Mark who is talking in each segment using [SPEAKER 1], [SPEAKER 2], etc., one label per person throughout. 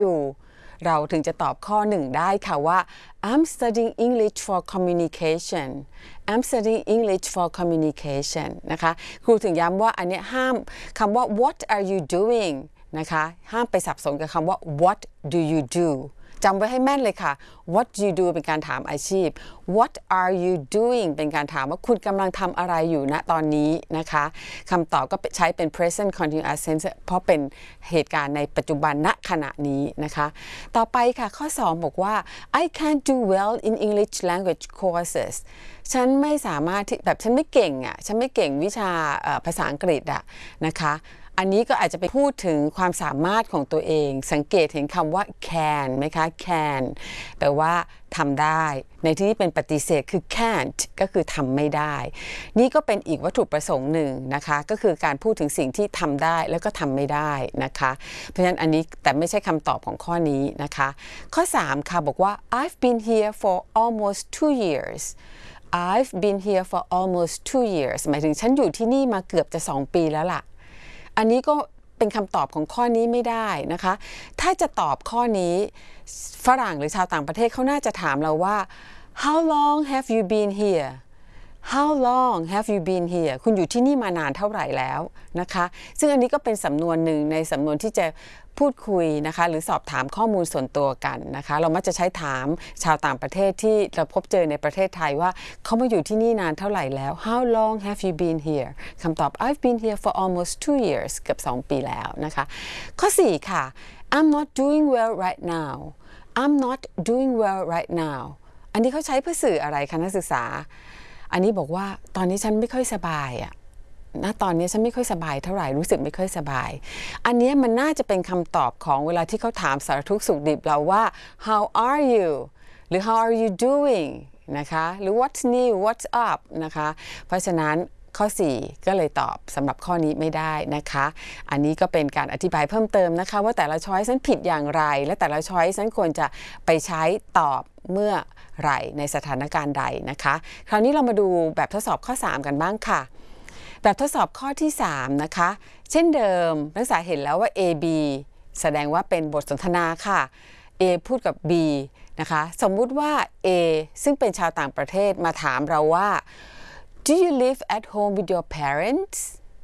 [SPEAKER 1] อยู่เราถึงจะตอบข้อ1ได้ค่ะว่า I'm studying English for communication I'm studying English for communication นะคะครูถึงย้ำว่าอันนี้ห้ามคำว่า what are you doing นะคะห้ามไปสับสนกับคำว่า what do you do จำไว้ให้แม่นเลยค่ะ what do you do เป็นการถามอาชีพ what are you doing เป็นการถามว่าคุณกำลังทำอะไรอยู่ณตอนนี้นะคะคำตอบก็ใช้เป็น present continuous tense เพราะเป็นเหตุการณ์ในปัจจุบันณขณะนี้นะคะต่อไปค่ะข้อ2บอกว่า I can't do well in English language courses ฉันไม่สามารถที่แบบฉันไม่เก่งฉันไม่เก่งวิชาภาษาอังกฤษนะคะอันนี้ก็อาจจะไปพูดถึงความสามารถของตัวเองสังเกตเห็นคำว่า can ไหมคะ can แปลว่าทำได้ในที่นี้เป็นปฏิเสธคือ can't ก็คือทำไม่ได้นี่ก็เป็นอีกวัตถุประสงค์หนึ่งนะคะก็คือการพูดถึงสิ่งที่ทำได้แล้วก็ทำไม่ได้นะคะเพราะฉะนั้นอันนี้แต่ไม่ใช่คำตอบของข้อนี้นะคะข้อ3ค่ะบอกว่า I've been here for almost 2 years I've been here for almost 2 years หมายถึงฉันอยู่ที่นี่มาเกือบจะ2 ปีแล้วล่ะอันนี้ก็เป็นคำตอบของข้อนี้ไม่ได้นะคะถ้าจะตอบข้อนี้ฝรั่งหรือชาวต่างประเทศเขาน่าจะถามเราว่า How long have you been here How long have you been here คุณอยู่ที่นี่มานานเท่าไหร่แล้วนะคะซึ่งอันนี้ก็เป็นสำนวนหนึ่งในสำนวนที่จะพูดคุยนะคะหรือสอบถามข้อมูลส่วนตัวกันนะคะเรามักจะใช้ถามชาวต่างประเทศที่เราพบเจอในประเทศไทยว่าเขามาอยู่ที่นี่นานเท่าไหร่แล้ว How long have you been here คำตอบ I've been here for almost 2 years เกือบ2 ปีแล้วนะคะข้อ4ค่ะ I'm not doing well right now I'm not doing well right now อันนี้เขาใช้เพื่อสื่ออะไรคะนักศึกษาอันนี้บอกว่าตอนนี้ฉันไม่ค่อยสบายตอนนี้ฉันไม่ค่อยสบายเท่าไหร่รู้สึกไม่ค่อยสบายอันนี้มันน่าจะเป็นคำตอบของเวลาที่เขาถามสารทุกข์สุขดิบเราว่า how are you หรือ how are you doing นะคะหรือ what's new what's up นะคะเพราะฉะนั้นข้อ4ก็เลยตอบสำหรับข้อนี้ไม่ได้นะคะอันนี้ก็เป็นการอธิบายเพิ่มเติมนะคะว่าแต่ละช้อยส์นั้นผิดอย่างไรและแต่ละช้อยส์นั้นควรจะไปใช้ตอบเมื่อไหร่ในสถานการณ์ใดนะคะคราวนี้เรามาดูแบบทดสอบข้อ3กันบ้างค่ะแบบทดสอบข้อที่3นะคะเช่นเดิมนักศึกษาเห็นแล้วว่า A B แสดงว่าเป็นบทสนทนาค่ะ A พูดกับ B นะคะสมมุติว่า A ซึ่งเป็นชาวต่างประเทศมาถามเราว่า Do you live at home with your parents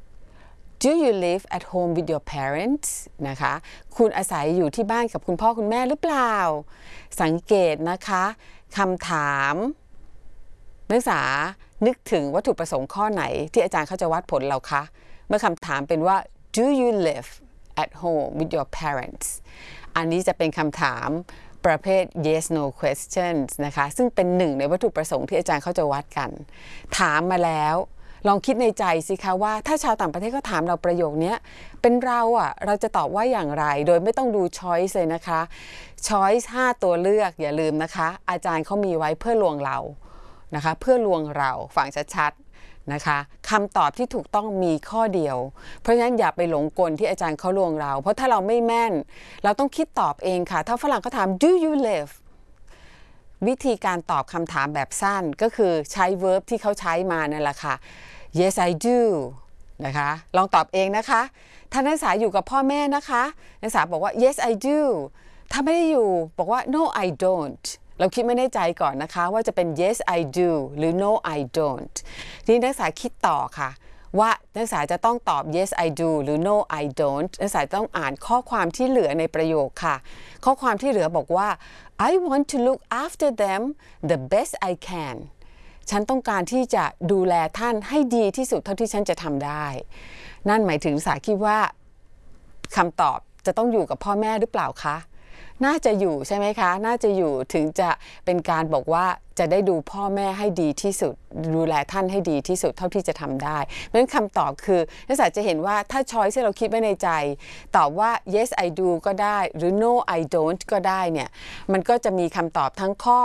[SPEAKER 1] Do you live at home with your parents นะคะคุณอาศัยอยู่ที่บ้านกับคุณพ่อคุณแม่หรือเปล่าสังเกตนะคะคำถามนักศึกษานึกถึงวัตถุประสงค์ข้อไหนที่อาจารย์เขาจะวัดผลเราคะเมื่อคำถามเป็นว่า Do you live at home with your parents อันนี้จะเป็นคำถามประเภท yes no questions นะคะซึ่งเป็นหนึ่งในวัตถุประสงค์ที่อาจารย์เขาจะวัดกันถามมาแล้วลองคิดในใจสิคะว่าถ้าชาวต่างประเทศเขาถามเราประโยคนี้เป็นเราจะตอบว่าอย่างไรโดยไม่ต้องดู choice เลยนะคะ choice 5 ตัวเลือกอย่าลืมนะคะอาจารย์เขามีไว้เพื่อลวงเรานะคะเพื่อลวงเราฟังชัดๆนะคะคำตอบที่ถูกต้องมีข้อเดียวเพราะฉะนั้นอย่าไปหลงกลที่อาจารย์เขาลวงเราเพราะถ้าเราไม่แม่นเราต้องคิดตอบเองค่ะถ้าฝรั่งเขาถาม Do you live วิธีการตอบคำถามแบบสั้นก็คือใช้ verb ที่เขาใช้มานั่นแหละค่ะ Yes I do นะคะลองตอบเองนะคะถ้านักศึกษาอยู่กับพ่อแม่นะคะนักศึกษาบอกว่า Yes I do ถ้าไม่ได้อยู่บอกว่า No I don'tเราคิดไม่แน่ใจก่อนนะคะว่าจะเป็น yes I do หรือ no I don't ทีนี้นักศึกษาคิดต่อค่ะว่านักศึกษาจะต้องตอบ yes I do หรือ no I don't นักศึกษาต้องอ่านข้อความที่เหลือในประโยคค่ะข้อความที่เหลือบอกว่า I want to look after them the best I can ฉันต้องการที่จะดูแลท่านให้ดีที่สุดเท่าที่ฉันจะทำได้นั่นหมายถึงนักศึกษาคิดว่าคำตอบจะต้องอยู่กับพ่อแม่หรือเปล่าคะน่าจะอยู่ใช่ไหมคะน่าจะอยู่ถึงจะเป็นการบอกว่าจะได้ดูพ่อแม่ให้ดีที่สุดดูแลท่านให้ดีที่สุดเท่าที่จะทำได้เพราะฉะนั้นคำตอบคือนักศึกษาจะเห็นว่าถ้าช้อยที่เราคิดไว้ในใจตอบว่า yes I do ก็ได้หรือ no I don't ก็ได้เนี่ยมันก็จะมีคำตอบทั้งข้อ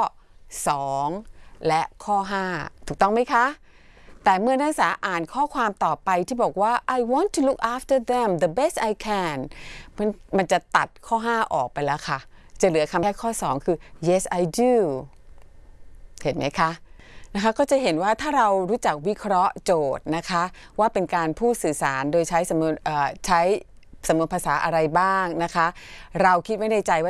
[SPEAKER 1] 2และข้อ5ถูกต้องไหมคะแต่เมื่อนักศึกษาอ่านข้อความต่อไปที่บอกว่า I want to look after them the best I can มันจะตัดข้อ5ออกไปแล้วค่ะจะเหลือคำแค่ข้อ2คือ yes I do เห็นไหมคะก็จะเห็นว่าถ้าเรารู้จักวิเคราะห์โจทย์นะคะว่าเป็นการพูดสื่อสารโดยใช้สำนวนภาษาอะไรบ้างนะคะเราคิดไว้ในใจว่า